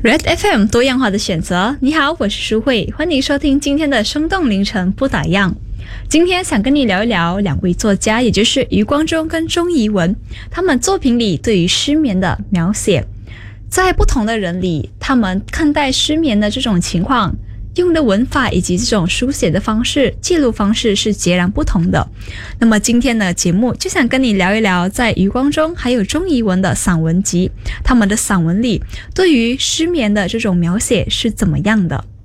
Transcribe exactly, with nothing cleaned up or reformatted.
Red F M 多样化的选择。你好，我是舒慧，欢迎收听今天的生动凌晨不打烊。今天想跟你聊一聊两位作家，也就是余光中跟钟怡文，他们作品里对于失眠的描写。在不同的人里，他们看待失眠的这种情况，用的文法以及这种书写的方式、记录方式是截然不同的。那么今天的节目就想跟你聊一聊，在余光中还有钟怡文的散文集，他们的散文里对于失眠的这种描写是怎么样的。